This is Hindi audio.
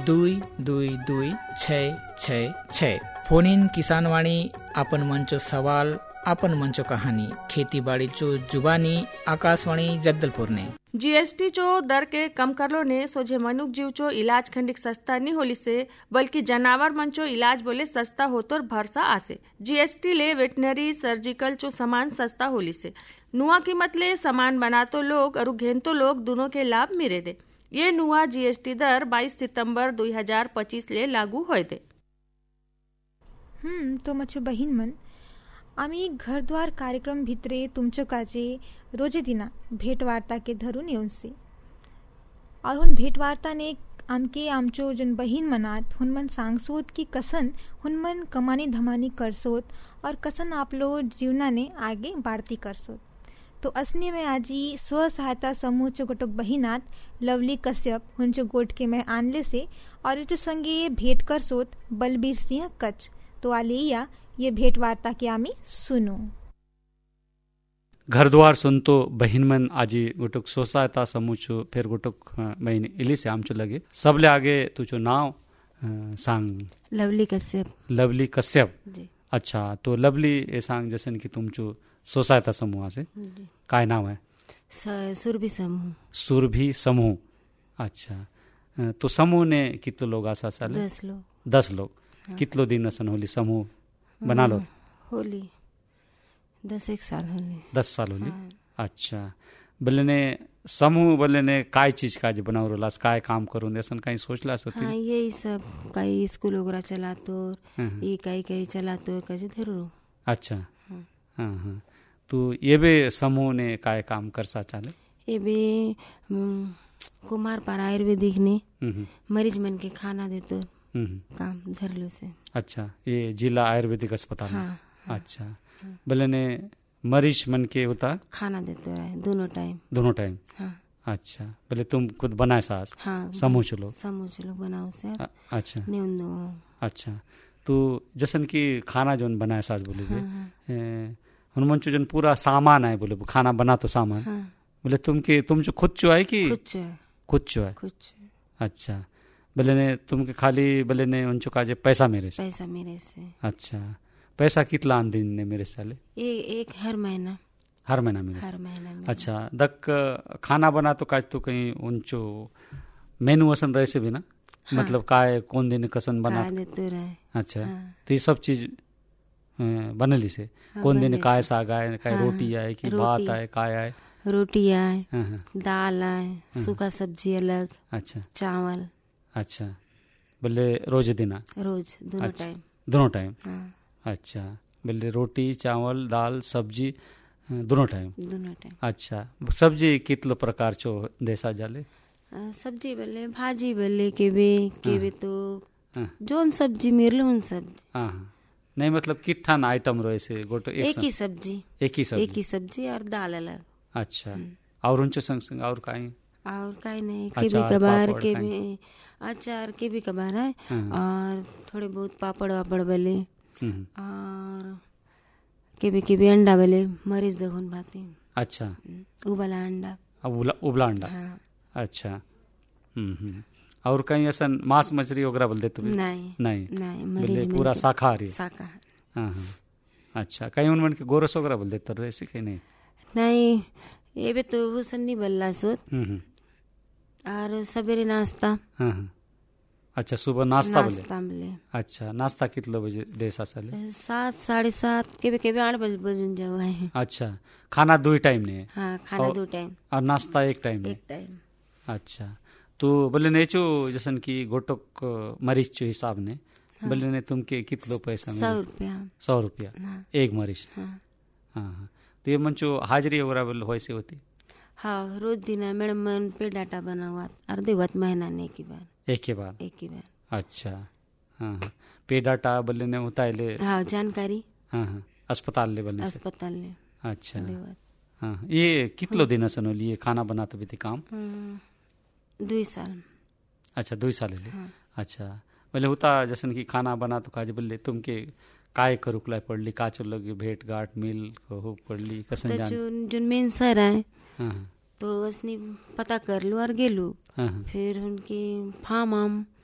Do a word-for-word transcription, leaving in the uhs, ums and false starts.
दुई दुई दुई छः छः छः। फोन इन किसान वाणी आपन मंचो सवाल आपन मंचो कहानी खेती बाड़ी चो जुबानी आकाशवाणी जगदलपुर ने जीएसटी चो दर के कम करलो ने सोझे मनुक जीव चो इलाज खंडिक सस्ता नहीं होली से बल्कि जानवर मन चो इलाज बोले सस्ता होतोर भरसा आसे। जीएसटी ले वेटनरी सर्जिकल चो सामान सस्ता होली से नुआ कीमत ले सामान बनातो लोग और घेनतो लोग दोनों के लाभ मिले दे। ये नुआ जीएसटी दर बाईस सितंबर दो हजार पच्चीस ले लागू होय दे। हम्म तो मच्छो बहीण मन आम्ही घरद्वार कार्यक्रम भितरे तुमचो काजे रोजे दिना भेटवार्ता के धरून येऊन से और हुन भेटवार्ता ने आमके आमचो जन बहीण मनात हुन मन सांगसोत की कसन हुन मन कमानी धमानी करसोत और कसन आप लोग जीवना ने आगे बढ़ती करसोत। तो असली में आजी स्व सहायता समूह चो गोटोक बहिनात लवली कश्यप हुंचो गोट के मैं आनले से और इटो संगे भेंट करसोत बलबीर सिंह कच्छ। तो आलिया ये भेंट वार्ता के आमी सुनो। घर द्वार सुनतो बहिन मन आजी गोटुक स्व सहायता समूह चो फिर गोटुक बहिन इली से आमचो लगे सबले आगे तुझो नाव सांग। लवली कश्यप। लवली कश्यप जी। अच्छा तो लवली ए सांग जैसे कि तुम चो स्व सहायता समूह से काय नाम है? सुरभि समूह। सुरभि समूह। अच्छा तो समूह ने कितने लोग आशा साले? दस लोग। दस लोग। हाँ। कितलो दिन असन होली समूह बना लो? होली दस एक साल होली। दस साल होली। हाँ। अच्छा बोले ने समूह बोले ने काय चीज का बनाओ रोलास काय काम करूँ ऐसा कहीं सोच ला सकती? हाँ यही सब कई स्कूल वगैरह चला तो ये कई कई चला तो कैसे धरो। अच्छा हाँ हाँ तो ये भी समूह ने काय काम कर सा चाले? ये भी कुमार पर आयुर्वेदिक ने मरीज मन के खाना दे तो काम धर लो से। अच्छा ये जिला आयुर्वेदिक अस्पताल। हाँ, हाँ, अच्छा बोले ने मरीज मन के होता खाना देते रहे दोनों टाइम। दोनों टाइम। हाँ। अच्छा बोले तुम खुद बनाए साथ? हाँ, समूह चलो समूह चलो बनाओ से। अच्छा न्यून। अच्छा तो जैसन की खाना जो बनाए साथ बोले हनुमान चो जन पूरा सामान है बोले खाना बना तो सामान। हाँ। बोले तुम के तुम जो खुद चो है कि खुद चो है? खुद चो है। खुद। अच्छा बोले ने तुम के खाली बोले ने उनचो काजे पैसा मेरे से? पैसा मेरे से। अच्छा पैसा कितना आन दिन ने मेरे साले? ए, एक हर महीना। हर महीना मेरे हर महीना मेरे। अच्छा दक खाना बना तो काज तो कहीं उनचो मेनू असन रहे से भी ना? हाँ। मतलब काय कौन दिन कसन बना देते रहे। अच्छा हाँ। तो ये सब चीज बनली से हाँ, कौन दिन काय साग आए काय हाँ, रोटी आए कि भात आए काय आए? रोटी आए हाँ, दाल आए हाँ, सूखा सब्जी अलग। अच्छा चावल। अच्छा बोले रोज दिना? रोज दोनों अच्छा, टाइम। दोनों टाइम हाँ। अच्छा बोले रोटी चावल दाल सब्जी दोनों टाइम? दोनों टाइम। अच्छा सब्जी कितलो प्रकार चो देसा जाले? सब्जी बोले भाजी बोले के भी के भी तो जोन सब्जी मेरे उन सब्जी। हाँ नहीं मतलब किठान आइटम रहे से गोटो एक, एक ही सब्जी। एक ही सब्जी। एक ही सब्जी और दाल अलग। अच्छा और उनचो संग संग और काई? और काई नहीं के भी कबार के भी अचार के भी कबार है और थोड़े बहुत पापड़ वापड़ बले और के भी के भी अंडा बले मरीज देखुन भाती। अच्छा उबला अंडा। उबला उबला अंडा। हाँ। अच्छा हम्म और कहीं ऐसा मांस मछली वगैरह बोल देते? नहीं नहीं नहीं मरीज पूरा शाकाहारी। शाकाहारी। हाँ हाँ अच्छा कहीं उनमन के गोरस वगैरह बोल देते रहे ऐसे कहीं नहीं? नहीं ये भी तो वो सन्नी बल्ला सोत और सवेरे नाश्ता। हाँ हाँ अच्छा सुबह नाश्ता बोले? नाश्ता बोले। अच्छा नाश्ता कितने बजे देसा साले? सात साढ़े सात के भी के भी आठ बजे बजून जाओ है। अच्छा खाना दो टाइम ने? हाँ खाना दो टाइम और नाश्ता एक टाइम? एक टाइम। अच्छा तो बोले नेचो जैसन की गोटोक मरीज चो हिसाब ने हाँ। बोले ने तुमके कितलो पैसा? सौ रुपया। सौ रुपया हाँ। एक मरीज? हाँ हाँ तो ये मंचो हाजिरी वगैरह बोले वैसे होती? हाँ रोज दिन मैडम मन पे डाटा बना हुआ और देवत महीना ने एक ही बार। एक ही बार? एक ही बार। अच्छा हाँ हाँ पे डाटा बोले ने होता है ले? हाँ जानकारी। हाँ हाँ अस्पताल ले बोले? अस्पताल ले। अच्छा हाँ ये कितलो दिन असन होली ये खाना बनाते भी काम? दो साल। अच्छा दो साल ले। हाँ। अच्छा बोले होता जैसे कि खाना बना तो काज बोले तुम के काय करुकला पड़ली काचो लगे भेंट गाट मिल हो पड़ली कसन जान? जो जो मेन सर है हाँ तो उसने पता कर लो और गेलू। हाँ फिर उनके फार्म आम